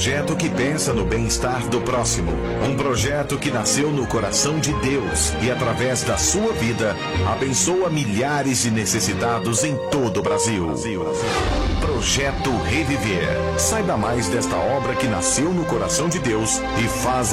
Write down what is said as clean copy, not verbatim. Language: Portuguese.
projeto que pensa no bem-estar do próximo. Um projeto que nasceu no coração de Deus e, através da sua vida, abençoa milhares de necessitados em todo o Brasil. Projeto Reviver. Saiba mais desta obra que nasceu no coração de Deus e faz